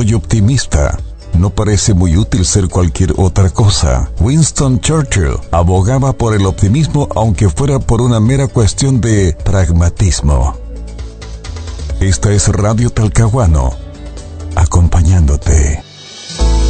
soy optimista. No parece muy útil ser cualquier otra cosa. Winston Churchill abogaba por el optimismo, aunque fuera por una mera cuestión de pragmatismo. Esta es Radio Talcahuano, acompañándote.